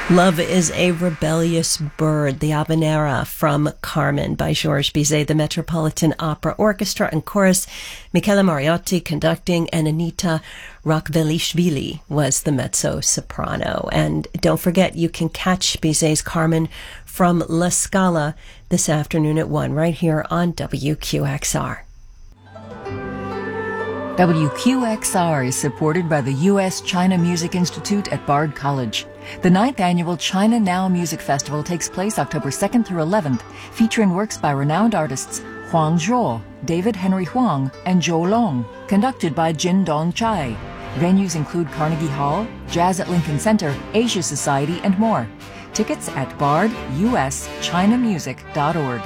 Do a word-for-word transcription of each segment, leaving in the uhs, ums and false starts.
Love is a Rebellious Bird, the Habanera from Carmen by Georges Bizet, the Metropolitan Opera Orchestra and Chorus. Michele Mariotti conducting, and Anita Rakvelishvili was the mezzo-soprano. And don't forget, you can catch Bizet's Carmen from La Scala this afternoon at one, right here on W Q X R. W Q X R is supported by the U S China Music Institute at Bard College. The ninth annual China Now Music Festival takes place October second through eleventh, featuring works by renowned artists Huang Zhuo, David Henry Huang, and Zhou Long, conducted by Jin Dong Chai. Venues include Carnegie Hall, Jazz at Lincoln Center, Asia Society, and more. Tickets at bard u s china music dot org.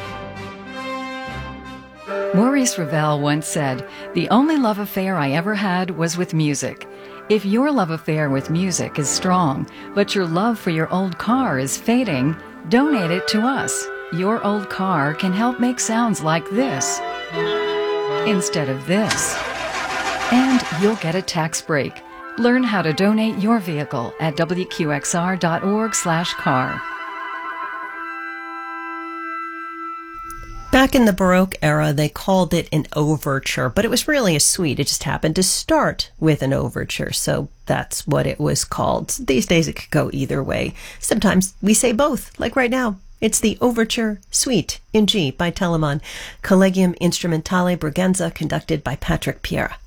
Maurice Ravel once said, "The only love affair I ever had was with music." If your love affair with music is strong, but your love for your old car is fading, donate it to us. Your old car can help make sounds like this instead of this. And you'll get a tax break. Learn how to donate your vehicle at w q x r dot org slash car. Back in the Baroque era, they called it an overture, but it was really a suite. It just happened to start with an overture, so that's what it was called. These days it could go either way. Sometimes we say both, like right now. It's the Overture Suite in G by Telemann, Collegium Instrumentale Bregenza, conducted by Patrick Piera.